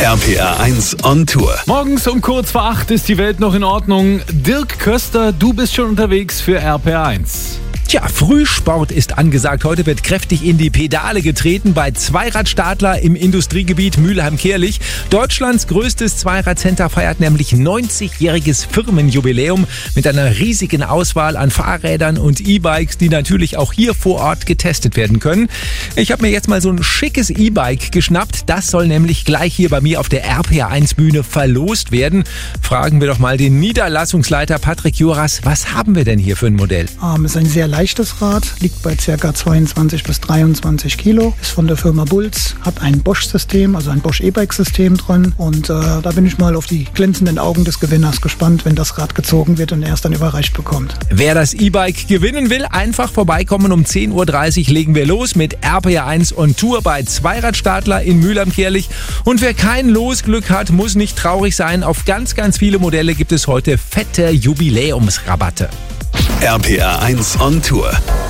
RPR 1 on Tour. Morgens um kurz vor 8 ist die Welt noch in Ordnung. Dirk Köster, du bist schon unterwegs für RPR 1. Tja, Frühsport ist angesagt. Heute wird kräftig in die Pedale getreten bei Zweiradstadler im Industriegebiet Mülheim-Kärlich. Deutschlands größtes Zweiradcenter feiert nämlich 90-jähriges Firmenjubiläum mit einer riesigen Auswahl an Fahrrädern und E-Bikes, die natürlich auch hier vor Ort getestet werden können. Ich habe mir jetzt mal so ein schickes E-Bike geschnappt. Das soll nämlich gleich hier bei mir auf der RPR1-Bühne verlost werden. Fragen wir doch mal den Niederlassungsleiter Patrick Joras. Was haben wir denn hier für ein Modell? Ist ein sehr leichtes Rad, liegt bei ca. 22 bis 23 Kilo, ist von der Firma Bulls, hat ein Bosch-System, also ein Bosch E-Bike-System drin und da bin ich mal auf die glänzenden Augen des Gewinners gespannt, wenn das Rad gezogen wird und er es dann überreicht bekommt. Wer das E-Bike gewinnen will, einfach vorbeikommen. Um 10.30 Uhr legen wir los mit RPR1 on Tour bei Zweiradstadler in Mülheim-Kärlich. Und wer kein Losglück hat, muss nicht traurig sein. Auf ganz, ganz viele Modelle gibt es heute fette Jubiläumsrabatte. RPR 1 on Tour.